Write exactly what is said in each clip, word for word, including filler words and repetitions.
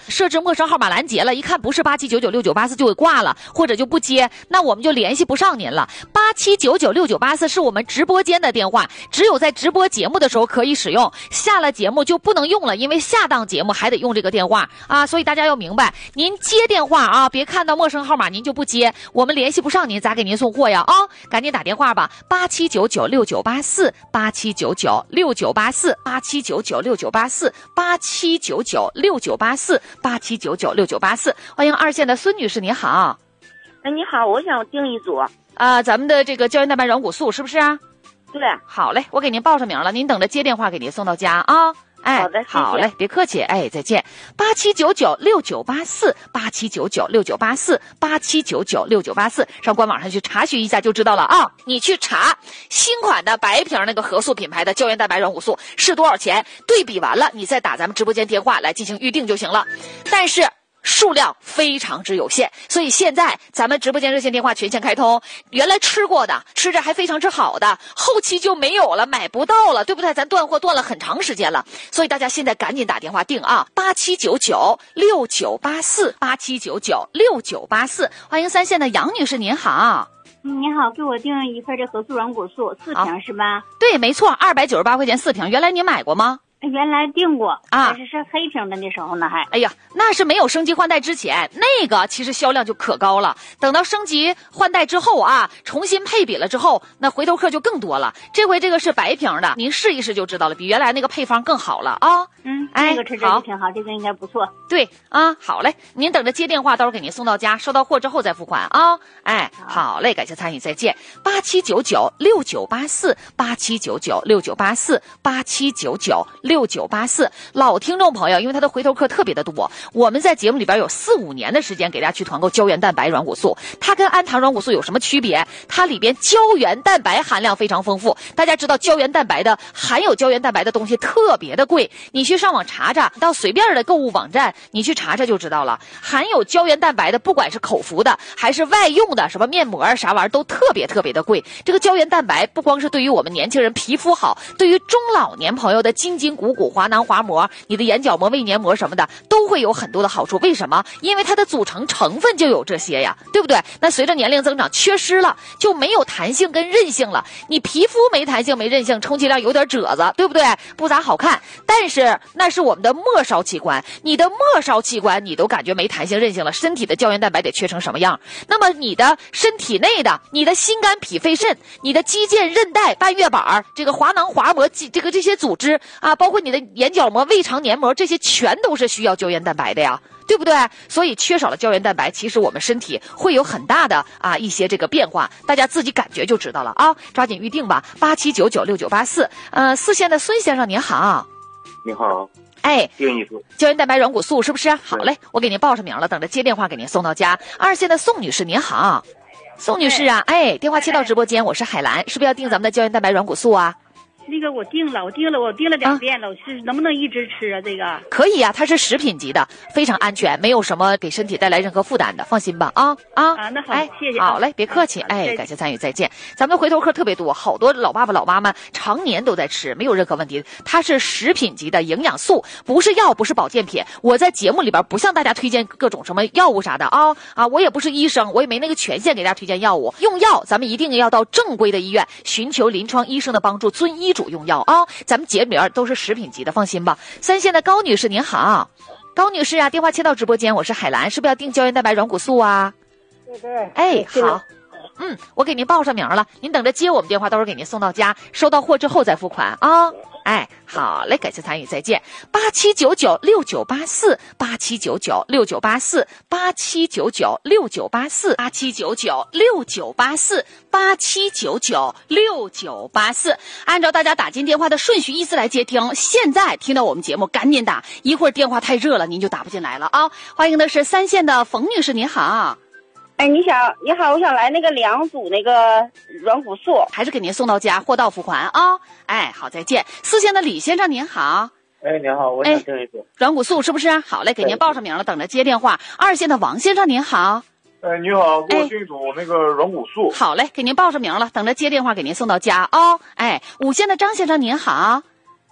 设置陌生号码拦截了，一看不是八七九九六九八四就给挂了，或者就不接，那我们就联系不上您了。八七九九六九八四是我们直播间的电话，只有在直播节目的时候可以使用，下了节目就不能用了，因为下档节目还得用这个电话啊，所以大家要明白，您接电话啊，别看到陌生号码您就不接，我们联系不上您咋给您送货呀？啊，赶紧打电话吧，八七九九六九八四，八七九九六九八四，八七九九六九八四，八七九九六九八四，八七九九六九八四。欢迎二线的孙女士，你好。 哎，你好，我想订一组。啊、 呃，咱们的这个胶原蛋白软骨素是不是啊？ 对。 好嘞，我给您报上名了，您等着接电话给您送到家啊。哎， 好的，谢谢。 好嘞，别客气，哎，再见。八七九九六九八四，八七九九六九八四，八七九九六九八四，上官网上去查询一下就知道了啊。你去查新款的白瓶那个合素品牌的胶原蛋白软骨素是多少钱，对比完了，你再打咱们直播间电话来进行预定就行了。但是数量非常之有限，所以现在咱们直播间热线电话全线开通，原来吃过的吃着还非常之好的，后期就没有了，买不到了，对不对？咱断货断了很长时间了，所以大家现在赶紧打电话订啊，八七九九六九八四，八七九九六九八四。欢迎三线的杨女士，您好。 嗯，你好，给我订一份这合素软骨素四瓶是吧？ 对，没错，二百九十八块钱四瓶。原来您买过吗？ 原来订过啊， 但是是黑瓶的那时候呢还。 哎呀，那是没有升级换代之前，那个其实销量就可高了。等到升级换代之后啊，重新配比了之后，那回头客就更多了。这回这个是白瓶的，您试一试就知道了，比原来那个配方更好了啊。 嗯，哎，那个吃着就挺好，这个应该不错。 对啊，好嘞，您等着接电话，到时候给您送到家，收到货之后再付款啊。哎，好嘞，感谢参与，再见。八七九九六九八四，八七九九六九八四，八七九九六九八四。老听众朋友，因为他的回头客特别的多，我们在节目里边有四五年的时间给大家去团购胶原蛋白软骨素。它跟氨糖软骨素有什么区别？它里边胶原蛋白含量非常丰富。大家知道胶原蛋白的含有胶原蛋白的东西特别的贵，你去上网查查，到随便的购物网站你去查查就知道了。含有胶原蛋白的，不管是口服的还是外用的，什么面膜啥玩意儿都特别特别的贵。这个胶原蛋白不光是对于我们年轻人皮肤好，对于中老年朋友的筋筋骨骨、滑囊滑膜、你的眼角膜、胃黏膜什么的都会有很多的好处。为什么？因为它的组成成分就有这些呀，对不对？那随着年龄增长缺失了，就没有弹性跟韧性了。你皮肤没弹性没韧性，充其量有点褶子，对不对？不咋好看。但是那是我们的末梢器官，你的末梢器官你都感觉没弹性韧性了，身体的胶原蛋白得缺成什么样？那么你的身体内的你的心肝脾肺肾、你的肌腱韧带半月板、这个滑囊滑膜、这个这些组织啊，包括你的眼角膜、胃肠黏膜，这些全都是需要胶原蛋白的呀，对不对？所以缺少了胶原蛋白，其实我们身体会有很大的啊一些这个变化，大家自己感觉就知道了啊，抓紧预定吧，八七九九六九八四。呃，四线的孙先生您好。 你好。 哎， 订一组胶原蛋白软骨素是不是？好嘞，我给您报上名了，等着接电话给您送到家。二线的宋女士您好。宋女士啊，哎，电话切到直播间，我是海兰，是不是要订咱们的胶原蛋白软骨素啊？ 那个我订了，我订了，我订了两遍了，啊、我是能不能一直吃啊？这个可以啊，它是食品级的，非常安全，没有什么给身体带来任何负担的，放心吧啊啊！ 啊，那好， 哎， 谢谢， 好嘞，别客气，哎，感谢参与，再见。咱们的回头客特别多，好多老爸爸老妈妈常年都在吃，没有任何问题。它是食品级的营养素，不是药，不是保健品。我在节目里边不向大家推荐各种什么药物啥的啊啊，我也不是医生，我也没那个权限给大家推荐药物。用药咱们一定要到正规的医院，寻求临床医生的帮助，遵医嘱用药啊。咱们节目都是食品级的，放心吧。三线的高女士您好。高女士啊，电话切到直播间，我是海兰，是不是要订胶原蛋白软骨素啊？ 对对。 哎，好。嗯，我给您报上名了，您等着接我们电话，到时候给您送到家，收到货之后再付款啊。哎，好嘞，感谢参与，再见。八七九九六九八四，八七九九六九八四，八七九九六九八四，八七九九六九八四，八七九九六九八四。按照大家打进电话的顺序依次来接听。现在听到我们节目赶紧打，一会儿电话太热了您就打不进来了啊。欢迎的是三线的冯女士，您好。 哎，你想你好，我想来那个两组那个软骨素， 还是给您送到家，货到付款啊！哎，好，再见。四线的李先生您好。 哎，您好，我想订一组、哎、 软骨素是不是？好嘞，给您报上名了，等着接电话。二线的王先生您好。 哎，你好，给我订一组那个软骨素、 哎。好嘞，给您报上名了，等着接电话给您送到家啊、哦！哎，五线的张先生您好。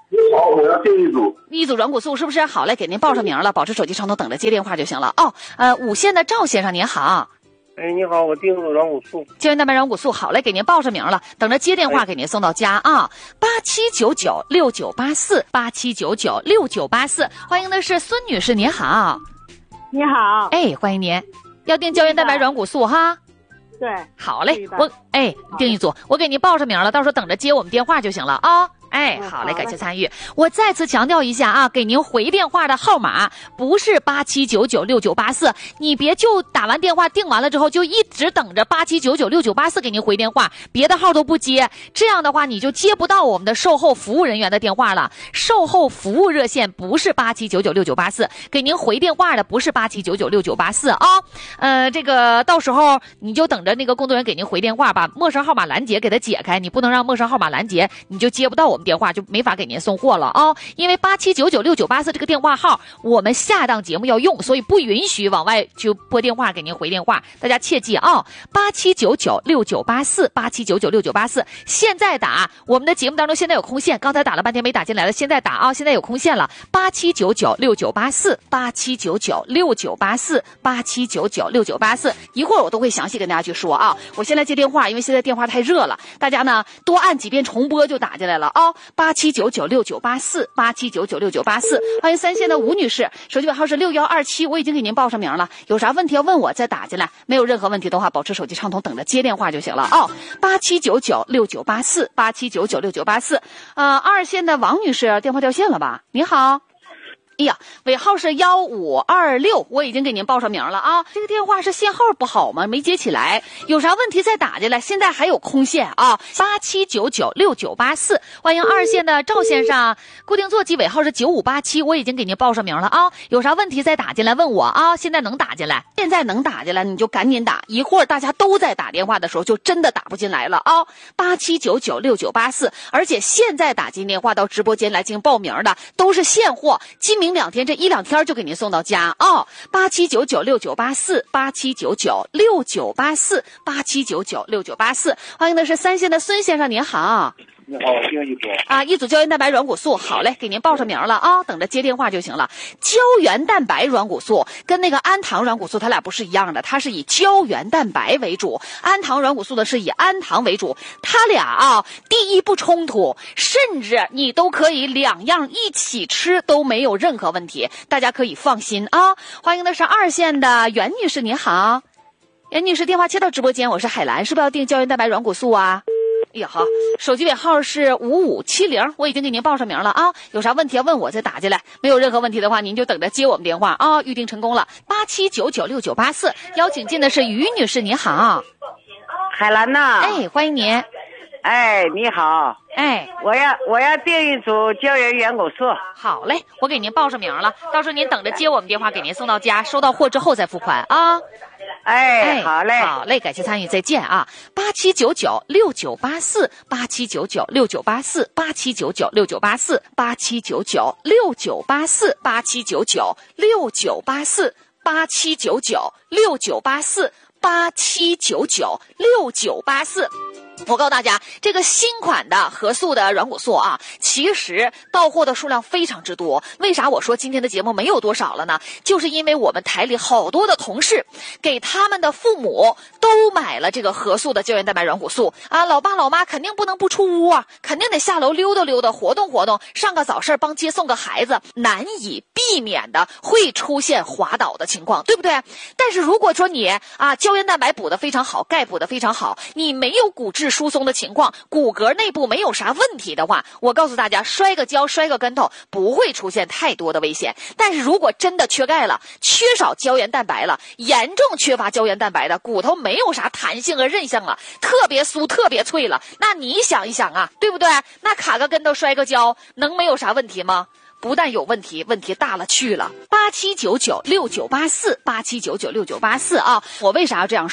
你好，我要订一组。 一组软骨素是不是？好嘞，给您报上名了，保持手机畅通，等着接电话就行了。哦，呃，五线的赵先生您好。 哎，你好，我订了软骨素， 胶原蛋白软骨素，好嘞，给您报上名了，等着接电话给您送到家啊。八七九九六九八四，八七九九六九八四，欢迎的是孙女士，您好。 你好， 哎，欢迎您，要订胶原蛋白软骨素哈。 对， 好嘞，我哎订一组，我给您报上名了，到时候等着接我们电话就行了啊。哎，好嘞，感谢参与。我再次强调一下啊，给您回电话的号码不是八七九九六九八四，你别就打完电话订完了之后就一直等着八七九九六九八四给您回电话，别的号都不接，这样的话你就接不到我们的售后服务人员的电话了。售后服务热线不是八七九九六九八四，给您回电话的不是八七九九六九八四啊。呃，这个到时候你就等着那个工作人员给您回电话，把陌生号码拦截给他解开，你不能让陌生号码拦截，你就接不到我们电话，就没法给您送货了啊！因为八七九九六九八四这个电话号我们下档节目要用，所以不允许往外就拨电话给您回电话，大家切记啊！八七九九六九八四，八七九九六九八四，现在打，我们的节目当中现在有空线，刚才打了半天没打进来了，现在打啊！现在有空线了，八七九九六九八四，八七九九六九八四，八七九九六九八四，一会儿我都会详细跟大家去说啊！我现在接电话，因为现在电话太热了，大家呢多按几遍重播就打进来了啊！八七九九六九八四，八七九九六九八四，欢迎三线的吴女士，手机尾号是六一二七，我已经给您报上名了，有啥问题要问我再打进来，没有任何问题的话保持手机畅通，等着接电话就行了哦。八七九九六九八四，八七九九六九八四，呃，二线的王女士电话掉线了吧？你好。哎呀，尾号是幺五二六，我已经给您报上名了啊。这个电话是信号不好吗？没接起来，有啥问题再打进来。现在还有空线啊，八七九九六九八四，欢迎二线的赵先生，固定座机尾号是九五八七，我已经给您报上名了啊。有啥问题再打进来问我啊。现在能打进来，现在能打进来你就赶紧打，一会儿大家都在打电话的时候就真的打不进来了啊。八七九九六九八四，而且现在打进电话到直播间来进行报名的都是现货，今明两天这一两天就给您送到家哦。八七九九六九八四，八七九九六九八四，八七九九六九八四，欢迎的是三线的孙先生，您好。 你好，我订一组啊，一组胶原蛋白软骨素，好嘞，给您报上名了啊，等着接电话就行了。胶原蛋白软骨素跟那个氨糖软骨素它俩不是一样的，它是以胶原蛋白为主，氨糖软骨素呢是以氨糖为主，它俩啊第一不冲突，甚至你都可以两样一起吃都没有任何问题，大家可以放心啊。欢迎的是二线的袁女士，您好。袁女士电话接到直播间，我是海兰，是不是要订胶原蛋白软骨素啊？哎呀好，手机尾号是五五七零，我已经给您报上名了啊。有啥问题要问我再打进来，没有任何问题的话，您就等着接我们电话啊。预定成功了，八七九九六九八四，邀请进的是于女士，您好。 海兰呐， 哎，欢迎您。 哎，你好， 哎， 我要我要订一组胶原软骨素。 好嘞，我给您报上名了，到时候您等着接我们电话，给您送到家，收到货之后再付款啊。 哎，好嘞， 好嘞，感谢参与，再见啊！八七九九六九八四，八七九九六九八四，八七九九六九八四，八七九九六九八四，八七九九六九八四，八七九九六九八四，八七九九六九八四。我告诉大家，这个新款的合素的软骨素啊，其实到货的数量非常之多。为啥我说今天的节目没有多少了呢？就是因为我们台里好多的同事给他们的父母都买了这个合素的胶原蛋白软骨素啊，老爸老妈肯定不能不出屋啊，肯定得下楼溜达溜达，活动活动，上个早市帮接送个孩子，难以避免的会出现滑倒的情况，对不对？但是如果说你啊胶原蛋白补得非常好，钙补得非常好，你没有骨质疏松的情况，骨骼内部没有啥问题的话，我告诉大家，摔个跤摔个跟头不会出现太多的危险。但是如果真的缺钙了，缺少胶原蛋白了，严重缺乏胶原蛋白的骨头没有啥弹性和韧性了，特别酥特别脆了，那你想一想啊，对不对？那卡个跟头摔个跤能没有啥问题吗？不但有问题，问题大了去了。八七九九六九八四，八七九九六九八四啊！我为啥要这样说呢？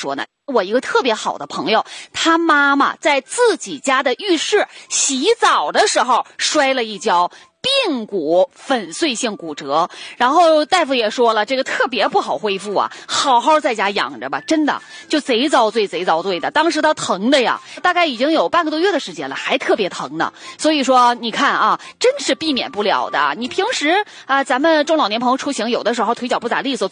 我一个特别好的朋友，他妈妈在自己家的浴室洗澡的时候摔了一跤，髌骨粉碎性骨折，然后大夫也说了，这个特别不好恢复啊，好好在家养着吧，真的就贼遭罪贼遭罪的。当时他疼的呀，大概已经有半个多月的时间了，还特别疼呢。所以说你看啊，真是避免不了的。你平时啊、呃，咱们中老年朋友出行，有的时候腿脚不咋利索，